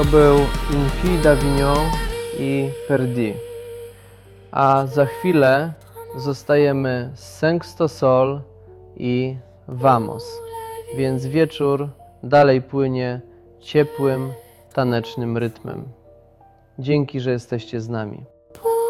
To był Une fille d'Avignon i Perdi. A za chwilę zostajemy z Cinq to Sol i Vamos. Więc wieczór dalej płynie ciepłym, tanecznym rytmem. Dzięki, że jesteście z nami.